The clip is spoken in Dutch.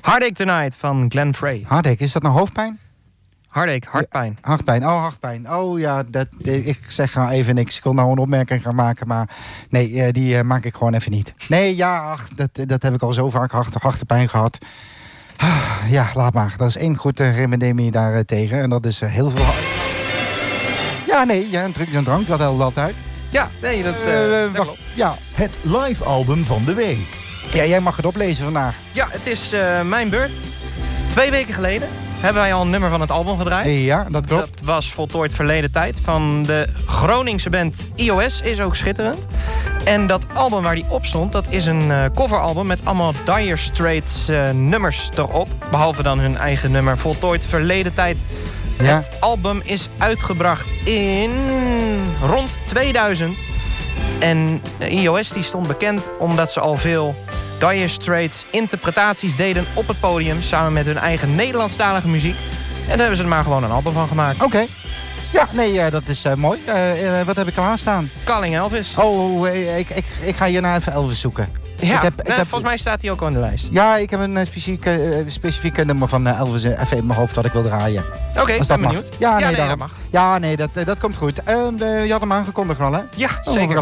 Heartache Tonight van Glenn Frey. Heartache, is dat nou hoofdpijn? Heartache, hartpijn. Hartpijn, hartpijn. Oh ja, ik zeg nou even niks. Ik kon nou een opmerking gaan maken, maar nee, die maak ik gewoon even niet. Nee, ja, dat heb ik al zo vaak hartpijn gehad. Ja, laat maar. Dat is één goed remedie daar tegen. En dat is heel veel... Ja, nee, ja, een drank, dat helpt altijd. Ja, nee, dat wacht, ja. Het live album van de week. Ja, jij mag het oplezen vandaag. Ja, het is mijn beurt. 2 weken geleden hebben wij al een nummer van het album gedraaid. Ja, dat klopt. Dat was Voltooid Verleden Tijd van de Groningse band iOS. Is ook schitterend. En dat album waar die op stond, dat is een coveralbum met allemaal Dire Straits nummers erop. Behalve dan hun eigen nummer Voltooid Verleden Tijd. Ja. Het album is uitgebracht in rond 2000. En iOS die stond bekend omdat ze al veel Dire Straits interpretaties deden op het podium samen met hun eigen Nederlandstalige muziek. En daar hebben ze er maar gewoon een album van gemaakt. Oké. Ja, nee, dat is mooi. Wat heb ik klaarstaan? Calling Elvis. Oh, ik ga hierna even Elvis zoeken. Ja, volgens mij staat hij ook al in de lijst. Ja, ik heb een specifieke nummer van Elvis even in mijn hoofd dat ik wil draaien. Oké, ik ben benieuwd. Ja, nee, dat mag. Ja, nee, dat komt goed. Je had hem aangekondigd wel, hè? Ja, zeker.